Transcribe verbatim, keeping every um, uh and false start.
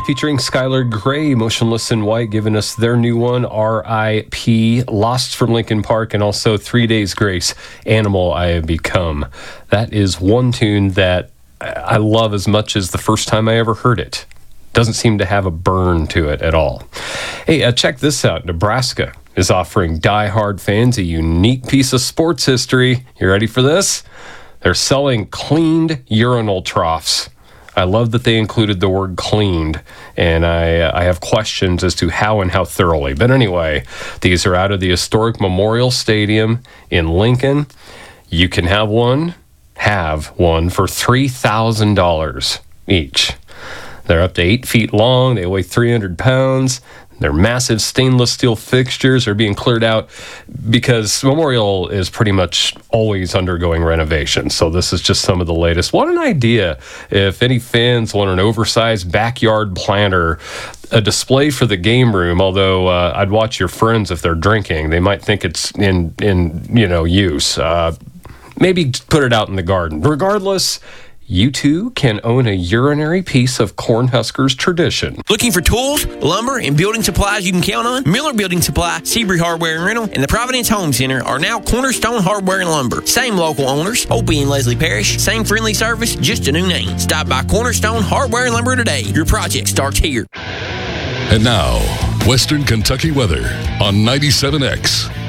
featuring Skylar Grey, Motionless in White, giving us their new one, R I P, Lost from Linkin Park, and also Three Days Grace, Animal I Have Become. That is one tune that I love as much as the first time I ever heard it. Doesn't seem to have a burn to it at all. Hey, uh, check this out. Nebraska is offering die-hard fans a unique piece of sports history. You ready for this? They're selling cleaned urinal troughs. I love that they included the word cleaned, and I, I have questions as to how and how thoroughly. But anyway, these are out of the historic Memorial Stadium in Lincoln. You can have one, have one for three thousand dollars each. They're up to eight feet long. They weigh three hundred pounds. Their massive stainless steel fixtures are being cleared out because Memorial is pretty much always undergoing renovation. So this is just some of the latest. What an idea. If any fans want an oversized backyard planter, a display for the game room, although uh, I'd watch your friends if they're drinking. They might think it's in, in you know, use. Uh, maybe put it out in the garden. Regardless, you too can own a urinary piece of Cornhuskers tradition. Looking for tools, lumber, and building supplies you can count on? Miller Building Supply, Seabury Hardware and Rental, and the Providence Home Center are now Cornerstone Hardware and Lumber. Same local owners, Opie and Leslie Parrish. Same friendly service, just a new name. Stop by Cornerstone Hardware and Lumber today. Your project starts here. And now, Western Kentucky weather on ninety-seven X.